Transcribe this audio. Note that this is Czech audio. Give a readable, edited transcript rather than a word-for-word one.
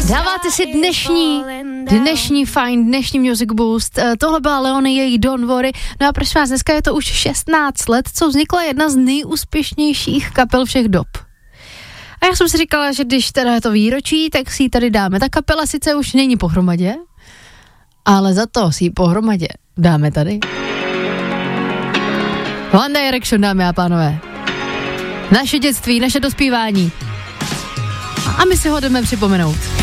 Dáváte si dnešní fajn, dnešní Music Boost. Tohle byla Leonie, její Don't Worry. No a prosím vás, dneska je to už 16 let, co vznikla jedna z nejúspěšnějších kapel všech dob. A já jsem si říkala, že když teda je to výročí, tak si ji tady dáme. Ta kapela sice už není pohromadě, ale za to si ji pohromadě dáme tady. One Direction, dámy a pánové. Naše dětství, naše dospívání. A my si ho jdeme připomenout.